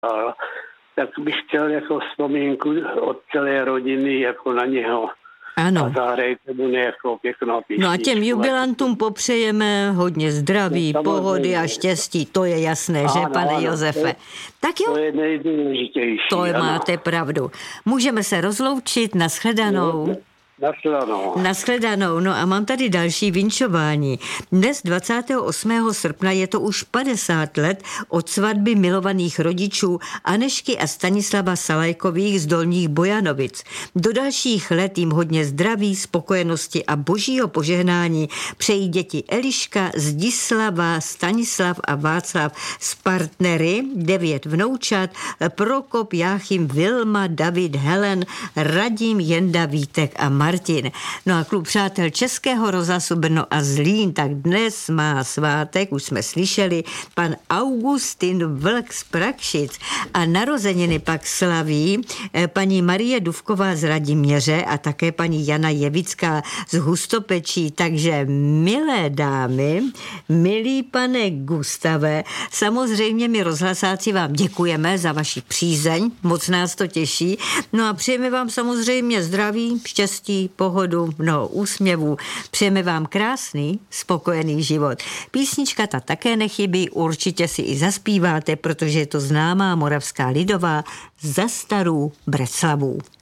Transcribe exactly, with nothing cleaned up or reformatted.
A tak bych chtěl jako vzpomínku od celé rodiny jako na něho. Ano. A zahrajte mu nějakou pěknou písničku. No a těm jubilantům popřejeme hodně zdraví, no, pohody a štěstí, to je jasné, ano, že, pane ano, Josefe? To, tak jo. To je nejdůležitější. To ano. máte pravdu. Můžeme se rozloučit, nashledanou. No, Nashledanou. Nashledanou. No a mám tady další vinčování. Dnes dvacátého osmého srpna je to už padesát let od svatby milovaných rodičů Anežky a Stanislava Salajkových z Dolních Bojanovic. Do dalších let jim hodně zdraví, spokojenosti a božího požehnání přejí děti Eliška, Zdislava, Stanislav a Václav s partnery, devět vnoučat, Prokop, Jáchym, Vilma, David, Helen, Radim, Jenda, Vítek a Martin. No a klub přátel Českého rozhlasu Brno a Zlín, tak dnes má svátek, už jsme slyšeli, pan Augustin Vlk z Prakšic a narozeniny pak slaví paní Marie Duvková z Radiměře a také paní Jana Jevická z Hustopečí. Takže milé dámy, milý pane Gustave, samozřejmě my rozhlasáci vám děkujeme za vaši přízeň, moc nás to těší. No a přejeme vám samozřejmě zdraví, štěstí, pohodu, mnoho úsměvů. Přejeme vám krásný, spokojený život. Písnička ta také nechybí, určitě si i zaspíváte, protože je to známá moravská lidová Za starou Breclavu.